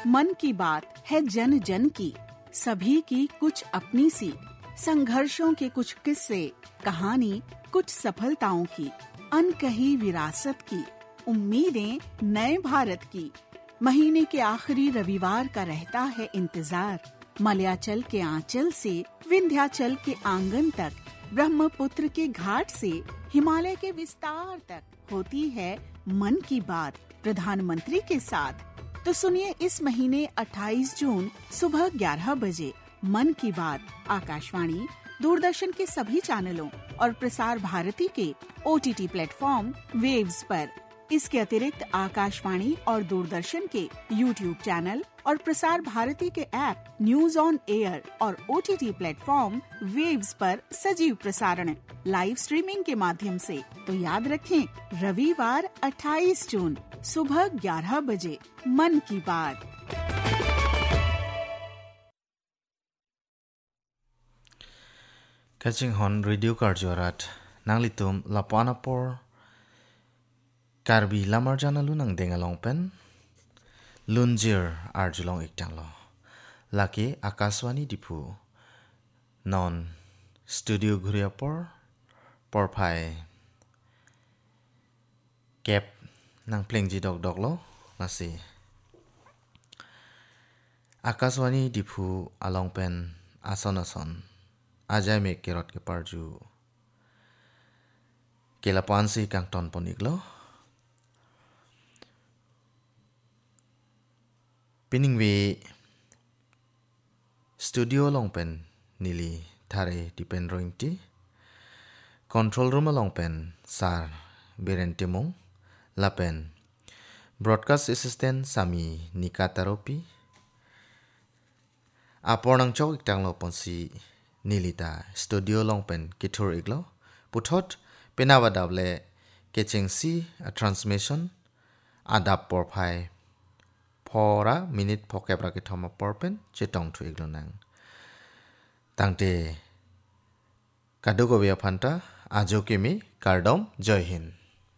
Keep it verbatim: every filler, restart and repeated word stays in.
मन की बात है जन जन की, सभी की कुछ अपनी सी, संघर्षों के कुछ किस्से, कहानी कुछ सफलताओं की, अनकही विरासत की, उम्मीदें नए भारत की। महीने के आखिरी रविवार का रहता है इंतजार। मलयाचल के आंचल से विंध्याचल के आंगन तक, ब्रह्मपुत्र के घाट से हिमालय के विस्तार तक होती है मन की बात प्रधानमंत्री के साथ। तो सुनिए इस महीने अट्ठाईस जून सुबह ग्यारह बजे मन की बात आकाशवाणी, दूरदर्शन के सभी चैनलों और प्रसार भारती के ओटीटी प्लेटफॉर्म वेव्स पर। इसके अतिरिक्त आकाशवाणी और दूरदर्शन के यूट्यूब चैनल और प्रसार भारती के ऐप न्यूज ऑन एयर और ओटीटी प्लेटफॉर्म वेव्स पर सजीव प्रसारण लाइव स्ट्रीमिंग के माध्यम से। तो याद रखें, रविवार अट्ठाईस जून सुबह ग्यारह बजे मन की बात। Kaching hon radio karjorat nanglitum lapanapor karbi lamar jana lunang dengalong pen lunjir arjulong iktanglo laki akaswani dipu non studio guriapor porpai kep nang plengji dog doglo nasi akaswani dipu along pen ason ason ajay me kerot ke parju kelapan si kang ton poniklo piningwe studio long pen nili thare dipen roingti control room long pen sar berentemong lapen broadcast assistant sami nikataropi apornang chok iktanglo ponsi nilita studio long pen kithur iglo puthot penawadable kecheng si a transmission adap porphai phora minute phokebra ke thoma porpen chetong thu iglo nang tangte kadogo bia phanta ajo kemi kardom joy hind।